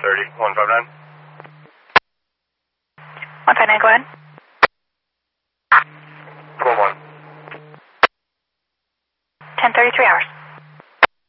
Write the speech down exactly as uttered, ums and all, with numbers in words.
thirty, one five nine. one five nine, go ahead. twelve one. ten thirty-three hours.